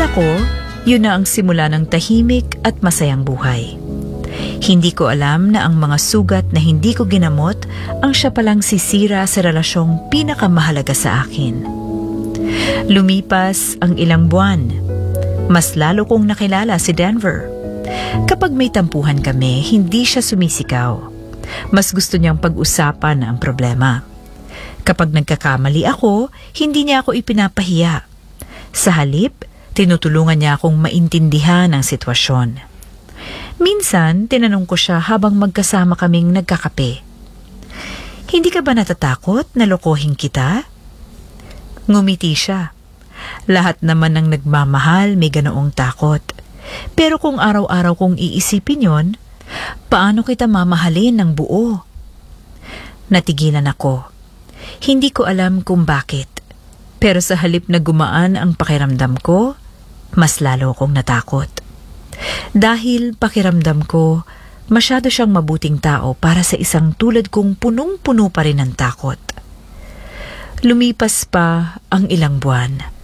Akala ko, yun na ang simula ng tahimik at masayang buhay. Hindi ko alam na ang mga sugat na hindi ko ginamot ang siya palang sisira sa relasyong pinakamahalaga sa akin. Lumipas ang ilang buwan. Mas lalo kong nakilala si Denver. Kapag may tampuhan kami, hindi siya sumisigaw. Mas gusto niyang pag-usapan ang problema. Kapag nagkakamali ako, hindi niya ako ipinapahiya. Sa halip, tinutulungan niya akong maintindihan ang sitwasyon. Minsan, tinanong ko siya habang magkasama kaming nagkakape. Hindi ka ba natatakot na lokohin kita? Ngumiti siya. Lahat naman ng nagmamahal may ganoong takot. Pero kung araw-araw kong iisipin yon, paano kita mamahalin ng buo? Natigilan ako. Hindi ko alam kung bakit. Pero sa halip na gumaan ang pakiramdam ko, mas lalo akong natakot. Dahil pakiramdam ko, masyado siyang mabuting tao para sa isang tulad kong punong-puno pa rin ng takot. Lumipas pa ang ilang buwan.